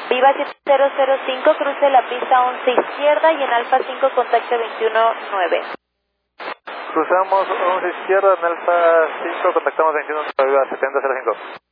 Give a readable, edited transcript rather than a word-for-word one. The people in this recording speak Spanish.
Viva 7005, cruce la pista 11 izquierda y en Alfa 5 contacte 21-9. Cruzamos 11 izquierda en Alfa 5, contactamos 21, Viva 7005.